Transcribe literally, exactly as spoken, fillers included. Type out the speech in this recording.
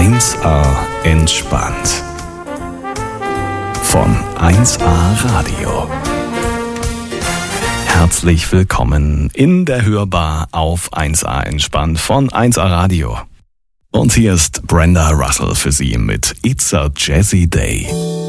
eins A entspannt. Von eins A Radio. Herzlich willkommen in der Hörbar auf eins A entspannt von eins A Radio. Und hier ist Brenda Russell für Sie mit It's a Jazzy Day.